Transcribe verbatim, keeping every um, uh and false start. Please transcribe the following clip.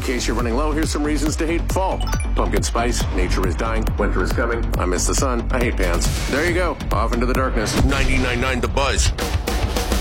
case you're running low, here's some reasons to hate fall. Pumpkin spice, nature is dying, winter is coming, I miss the sun, I hate pants. There you go, off into the darkness. ninety-nine point nine The Buzz.